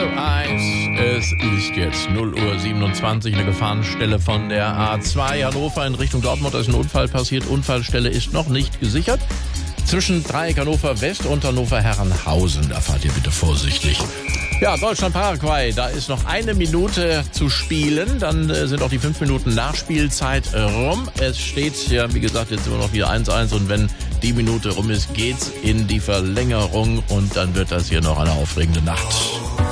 Blue Eyes. Es ist jetzt 0:27 Uhr, eine Gefahrenstelle von der A2 Hannover in Richtung Dortmund. Da ist ein Unfall passiert. Unfallstelle ist noch nicht gesichert. Zwischen Dreieck Hannover West und Hannover Herrenhausen. Da fahrt ihr bitte vorsichtig. Ja, Deutschland-Paraguay, da ist noch 1 Minute zu spielen. Dann sind auch die 5 Minuten Nachspielzeit rum. Es steht ja, wie gesagt, jetzt immer noch wieder 1:1. Und wenn die Minute rum ist, geht's in die Verlängerung. Und dann wird das hier noch eine aufregende Nacht.